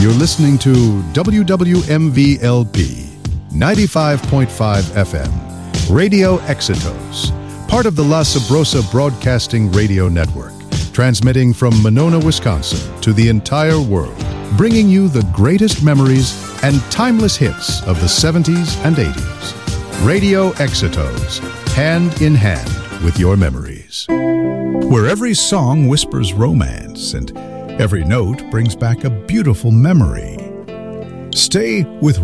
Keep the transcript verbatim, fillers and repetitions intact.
You're listening to W W M V L P ninety-five point five F M, Radio Exitos, part of the La Sabrosa Broadcasting Radio Network, transmitting from Monona, Wisconsin to the entire world, bringing you the greatest memories and timeless hits of the seventies and eighties. Radio Exitos, hand in hand with your memories. Where every song whispers romance and every note brings back a beautiful memory. Stay with